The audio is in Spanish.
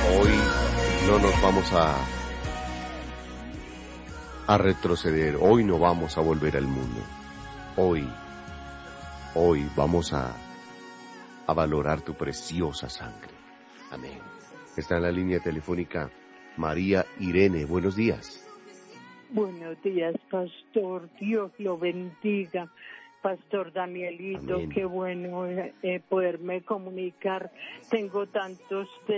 Hoy no nos vamos a retroceder, hoy no vamos a volver al mundo. Hoy vamos a valorar tu preciosa sangre. Amén. Está en la línea telefónica María Irene. Buenos días. Buenos días, pastor. Dios lo bendiga. Pastor Danielito, Amén. qué bueno poderme comunicar. Tengo tantos